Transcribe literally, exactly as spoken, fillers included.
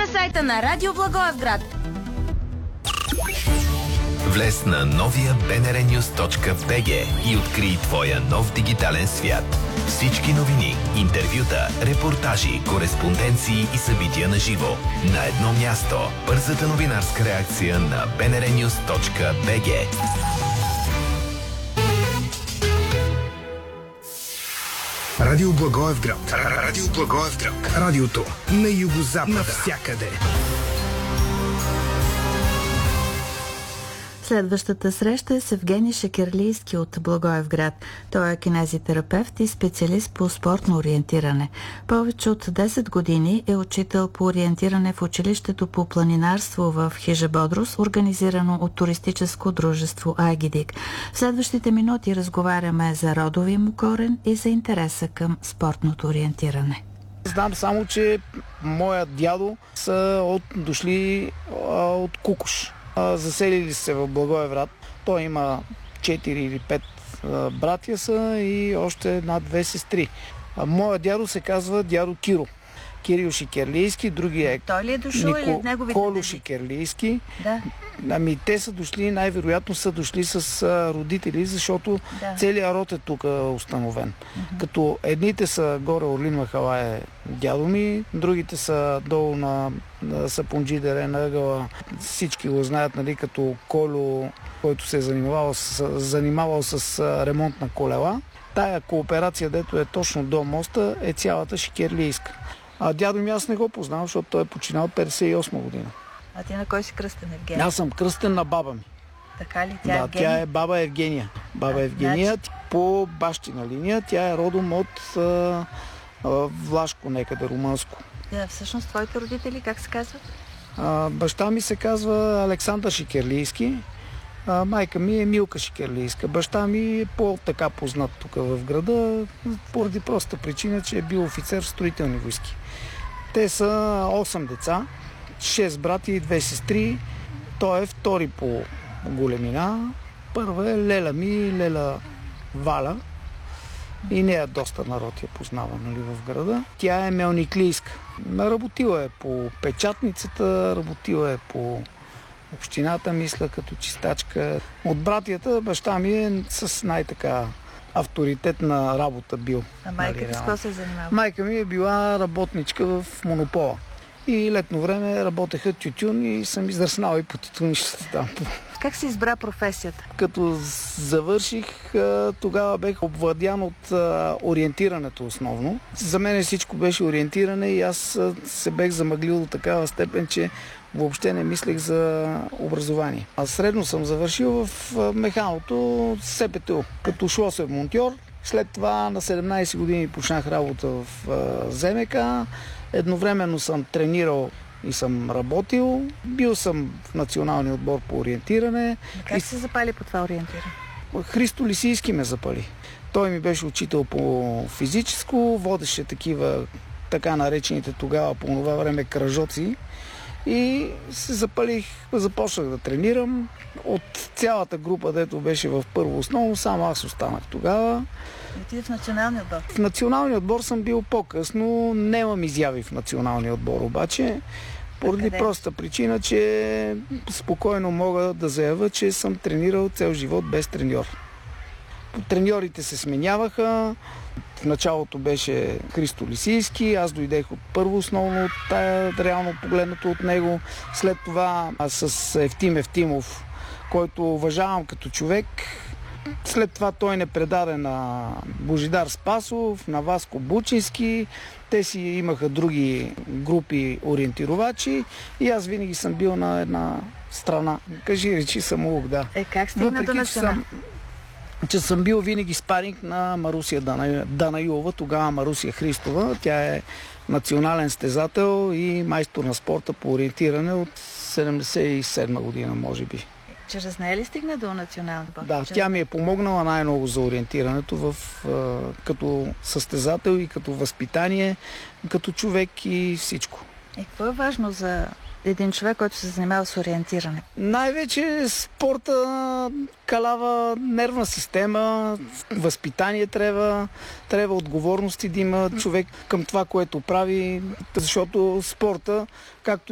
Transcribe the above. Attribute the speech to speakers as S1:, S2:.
S1: сайта на Радио Благоевград.
S2: Влез на новия би ен ар нюз точка би джи и открий твоя нов дигитален свят. Всички новини, интервюта, репортажи, кореспонденции и събития на живо на едно място. Бързата новинарска реакция на би ен ар нюз точка би джи.
S3: Радио Благоевград. Радио Благоевград. Радиото на югозапада. Навсякъде.
S4: Следващата среща е с Евгений Шекерлийски от Благоевград. Той е кинезитерапевт и специалист по спортно ориентиране. Повече от десет години е учител по ориентиране в училището по планинарство в Хижа Бодрус, организирано от туристическо дружество Айгидик. В следващите минути разговаряме за родовия му корен и за интереса към спортното ориентиране.
S5: Знам само, че моят дядо са от, дошли а, от Кукуш. Заселили се в Благоевград. Той има четири или пет братя са и още една-две сестри. Моя дядо се казва дядо Киро. Кирил Шекерлийски, другия е
S4: Той ли е дошъл или неговите
S5: Коло Шекерлийски. Да. Ами те са дошли, най-вероятно са дошли с а, родители, защото да. Целият род е тук установен. Uh-huh. Като едните са горе Орлин Махала е дядо ми, другите са долу на, на Сапунджидере, на ъгъла. Всички го знаят, нали, като Коло, който се е занимавал с, занимавал с а, ремонт на колела. Тая кооперация, дето е точно до моста, е цялата Шекерлийска. А дядо ми аз не го познавам, защото той е починал петдесет и осма година.
S4: А ти на кой си кръстен, Евгения?
S5: Аз съм кръстен на баба ми.
S4: Така ли? Тя
S5: да,
S4: е Евгения?
S5: тя е баба Евгения. Баба а, Евгения значи... по бащина линия. Тя е родом от а, а, Влашко, некъде, румънско.
S4: Да, всъщност твоите родители как се казват?
S5: А, баща ми се казва Александър Шекерлийски. А, майка ми е Милка Шекерлийска. Баща ми е по-така познат тук в града, поради проста причина, че е бил офицер в строителни войски. Те са осем деца, шест брати и две сестри. Той е втори по големина. Първа е Леля ми, Леля Валя. И нея доста народ я познава, нали, в града. Тя е мелниклийска. Работила е по печатницата, работила е по общината, мисля, като чистачка. От братията баща ми е с най-така авторитетна работа бил.
S4: А майка ти с какво се занимава?
S5: Майка ми е била работничка в монопола. И летно време работеха тютюн и съм израснал и по тютюнищата там.
S4: Как си избра професията?
S5: Като завърших, тогава бех обвладян от ориентирането основно. За мен всичко беше ориентиране и аз се бех замъглил до такава степен, че въобще не мислех за образование. А средно съм завършил в механото СПТУ, като шлосер монтьор. След това на седемнайсет години почнах работа в ЗМК. Едновременно съм тренирал и съм работил. Бил съм в националния отбор по ориентиране.
S4: Как и... се запали по това ориентиране?
S5: Христо Лисийски ме запали. Той ми беше учител по физическо, водеше такива така наречените тогава по това време кръжоци. И се запалих, започнах да тренирам. От цялата група, дето беше в първо основно, само аз останах тогава.
S4: Отиде в националния отбор?
S5: В националния отбор съм бил по-късно. Нямам изяви в националния отбор обаче. Поради проста причина, че спокойно мога да заявя, че съм тренирал цял живот без треньор. Треньорите се сменяваха. В началото беше Христо Лисийски, аз дойдех от първо основно от тая, реално погледнато от него. След това с Евтим Евтимов, който уважавам като човек. След това той не предаде на Божидар Спасов, на Васко Бучински. Те си имаха други групи ориентировачи и аз винаги съм бил на една страна. Кажи речи самолук, да.
S4: Е, как стигна до национал?
S5: Че съм бил винаги спаринг на Марусия Данаюова, тогава Марусия Христова. Тя е национален стезател и майстор на спорта по ориентиране от седемдесет и седма година, може би.
S4: Чрез нея ли стигна до националния отбор?
S5: Да, Чрез... тя ми е помогнала най-много за ориентирането в, като състезател и като възпитание, като човек и всичко.
S4: И какво е важно за един човек, който се занимава с ориентиране?
S5: Най-вече спорта калава нервна система, възпитание трябва, трябва отговорности да има човек към това, което прави, защото спорта, както